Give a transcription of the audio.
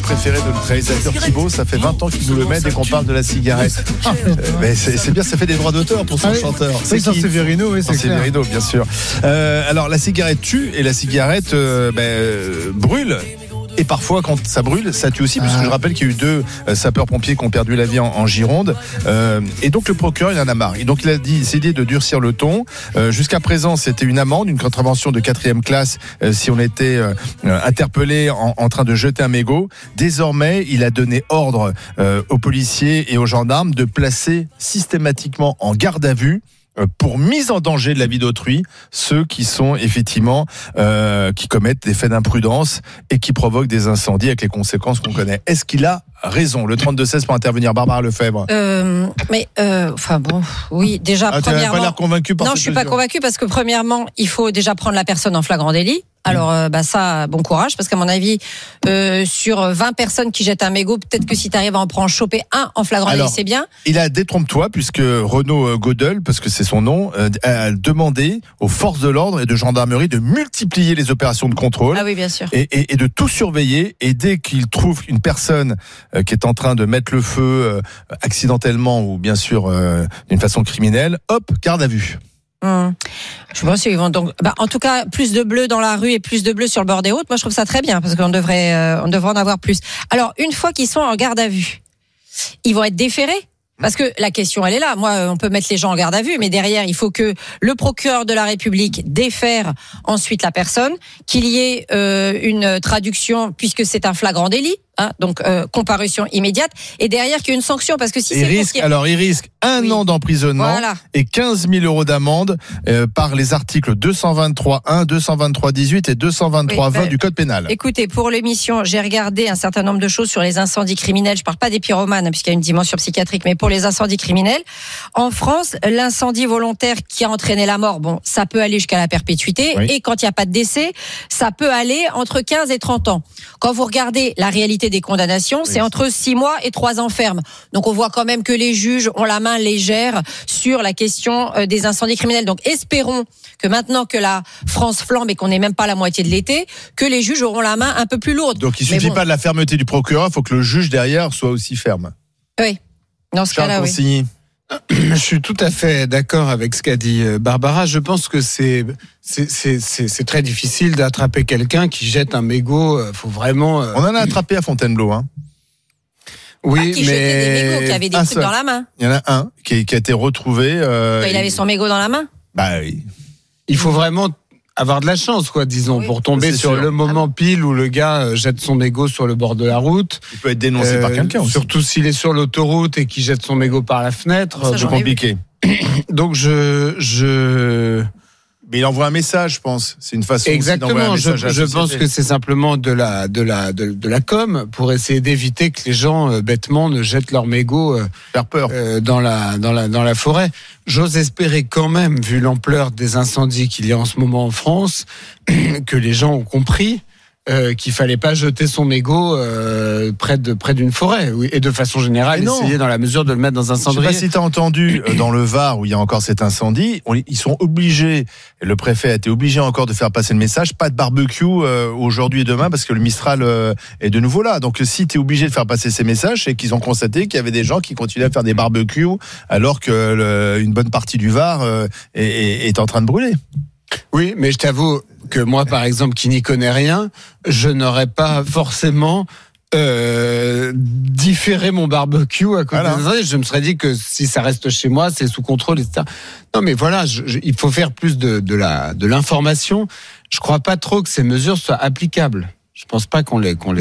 préféré de notre réalisateur Thibaut. Ça fait 20 ans qu'il nous le met dès qu'on parle de la cigarette. Mais c'est bien, ça fait des droits d'auteur pour son chanteur. C'est Severino, oui, c'est Severino, bien sûr. Alors la cigarette tue et la cigarette brûle. Et parfois, quand ça brûle, ça tue aussi, puisque je rappelle qu'il y a eu 2 sapeurs-pompiers qui ont perdu la vie en Gironde. Et donc, le procureur, il en a marre. Et donc, il a décidé de durcir le ton. Jusqu'à présent, c'était une amende, une contravention de 4e classe, si on était interpellé en train de jeter un mégot. Désormais, il a donné ordre aux policiers et aux gendarmes de placer systématiquement en garde à vue, pour mise en danger de la vie d'autrui, ceux qui sont effectivement qui commettent des faits d'imprudence et qui provoquent des incendies avec les conséquences qu'on connaît. Est-ce qu'il a raison? Le 32-16 pour intervenir, Barbara Lefebvre. Oui, déjà, premièrement. Tu n'as pas l'air convaincu par Non, je suis pas convaincu parce que premièrement, il faut déjà prendre la personne en flagrant délit. Alors, ça, bon courage, parce qu'à mon avis, sur 20 personnes qui jettent un mégot, peut-être que si tu arrives à en choper un en flagrant délit, c'est bien. Il a, détrompe-toi, puisque Renaud Godel, parce que c'est son nom, a demandé aux forces de l'ordre et de gendarmerie de multiplier les opérations de contrôle. Ah oui, bien sûr. Et de tout surveiller. Et dès qu'il trouve une personne qui est en train de mettre le feu accidentellement ou bien sûr d'une façon criminelle, hop, garde à vue. Je pense qu'ils vont donc, en tout cas, plus de bleus dans la rue et plus de bleus sur le bord des routes. Moi, je trouve ça très bien parce qu'on devrait en avoir plus. Alors, une fois qu'ils sont en garde à vue, ils vont être déférés. Parce que la question, elle est là. Moi, on peut mettre les gens en garde à vue, mais derrière, il faut que le procureur de la République défère ensuite la personne, qu'il y ait une traduction, puisque c'est un flagrant délit. Donc comparution immédiate, et derrière qu'il y ait une sanction, parce que si il risque 1 an d'emprisonnement et 15 000 euros d'amende par les articles 223.1, 223.18 et 223.20 du code pénal. Écoutez, pour l'émission, j'ai regardé un certain nombre de choses sur les incendies criminels. Je parle pas des pyromanes, puisqu'il y a une dimension psychiatrique, mais pour les incendies criminels, en France, l'incendie volontaire qui a entraîné la mort, ça peut aller jusqu'à la perpétuité, et quand il n'y a pas de décès, ça peut aller entre 15 et 30 ans. Quand vous regardez la réalité des condamnations, c'est entre 6 mois et 3 ans ferme. Donc on voit quand même que les juges ont la main légère sur la question des incendies criminels. Donc espérons que maintenant que la France flambe et qu'on n'est même pas à la moitié de l'été, que les juges auront la main un peu plus lourde. Donc il suffit pas de la fermeté du procureur, il faut que le juge derrière soit aussi ferme. Oui, dans ce cas-là, oui. Je suis tout à fait d'accord avec ce qu'a dit Barbara. Je pense que c'est très difficile d'attraper quelqu'un qui jette un mégot. Faut vraiment. On en a attrapé à Fontainebleau, hein. Oui, qui jetait des mégots, qui avait des trucs dans la main. Il y en a un qui a été retrouvé. Il avait son mégot dans la main. Oui. Il faut vraiment avoir de la chance, disons, pour tomber sur le moment pile où le gars jette son mégot sur le bord de la route. Il peut être dénoncé par quelqu'un aussi. Surtout s'il est sur l'autoroute et qu'il jette son mégot par la fenêtre. C'est compliqué. Donc Mais il envoie un message, je pense. C'est une façon exactement. Aussi d'envoyer un message à la société. Je pense que c'est simplement de la com pour essayer d'éviter que les gens bêtement ne jettent leur mégot faire peur dans la forêt. J'ose espérer quand même, vu l'ampleur des incendies qu'il y a en ce moment en France, que les gens ont compris qu'il fallait pas jeter son mégot près d'une forêt, et de façon générale essayer dans la mesure de le mettre dans un cendrier. Je sais pas si tu as entendu dans le Var où il y a encore cet incendie, ils sont obligés, le préfet a été obligé encore de faire passer le message, pas de barbecue aujourd'hui et demain parce que le Mistral est de nouveau là. Donc si tu es obligé de faire passer ces messages, c'est qu'ils ont constaté qu'il y avait des gens qui continuaient à faire des barbecues alors que une bonne partie du Var est en train de brûler. Oui, mais je t'avoue que moi, par exemple, qui n'y connais rien, je n'aurais pas forcément différé mon barbecue à cause des incendies. Je me serais dit que si ça reste chez moi, c'est sous contrôle, etc. Non, mais voilà, il faut faire plus de l'information. Je crois pas trop que ces mesures soient applicables. Je pense pas qu'on les